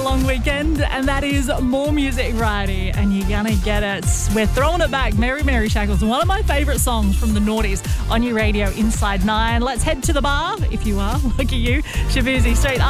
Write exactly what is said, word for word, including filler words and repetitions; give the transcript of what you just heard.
long weekend, and that is more music variety, and you're gonna get it. We're throwing it back. Mary Mary Shackles, one of my favourite songs from the noughties on your radio inside nine. Let's head to the bar if you are. Look at you. Shabuzi Street.